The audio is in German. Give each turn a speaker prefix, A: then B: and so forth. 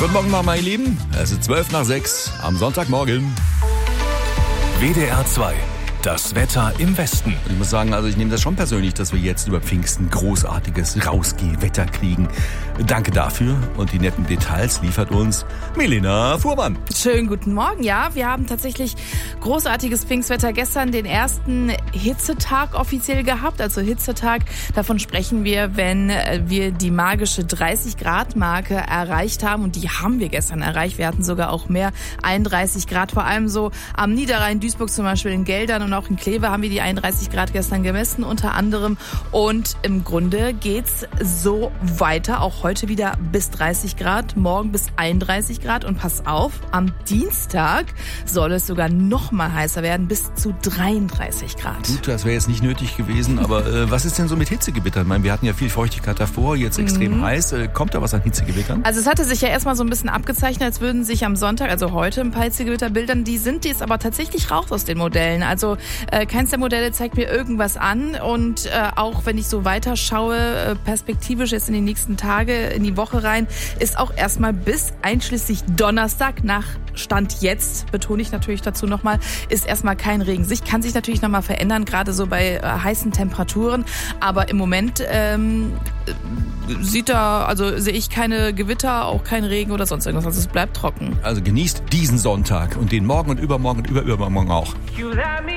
A: Guten Morgen, meine Lieben. Es ist 5:12 am Sonntagmorgen.
B: WDR 2. Das Wetter im Westen.
A: Und ich muss sagen, also ich nehme das schon persönlich, dass wir jetzt über Pfingsten großartiges Rausgeh-Wetter kriegen. Danke dafür. Und die netten Details liefert uns Milena Fuhrmann.
C: Schönen guten Morgen. Ja, wir haben tatsächlich großartiges Pfingstwetter. Gestern den ersten Hitzetag offiziell gehabt. Also Hitzetag, davon sprechen wir, wenn wir die magische 30-Grad-Marke erreicht haben. Und die haben wir gestern erreicht. Wir hatten sogar auch mehr, 31 Grad. Vor allem so am Niederrhein, Duisburg zum Beispiel, in Geldern und auch in Kleve haben wir die 31 Grad gestern gemessen, unter anderem. Und im Grunde geht's so weiter, auch heute wieder bis 30 Grad, morgen bis 31 Grad. Und pass auf, am Dienstag soll es sogar noch mal heißer werden, bis zu 33 Grad.
A: Gut, das wäre jetzt nicht nötig gewesen, aber was ist denn so mit Hitzegewittern? Ich meine, wir hatten ja viel Feuchtigkeit davor, jetzt extrem heiß. Kommt da was an Hitzegewittern?
C: Also es hatte sich ja erstmal so ein bisschen abgezeichnet, als würden sich am Sonntag, also heute, ein paar Hitzegewitter bildern. Die sind jetzt aber tatsächlich raus aus den Modellen. Also keins der Modelle zeigt mir irgendwas an. Und auch wenn ich so weiterschaue, perspektivisch jetzt in die nächsten Tage, in die Woche rein, ist auch erstmal bis einschließlich Donnerstag nach Stand jetzt, betone ich natürlich dazu nochmal, ist erstmal kein Regen. Kann sich natürlich nochmal verändern, gerade so bei heißen Temperaturen. Aber im Moment sehe ich keine Gewitter, auch kein Regen oder sonst irgendwas. Also es bleibt trocken.
A: Also genießt diesen Sonntag und den morgen und übermorgen und übermorgen auch.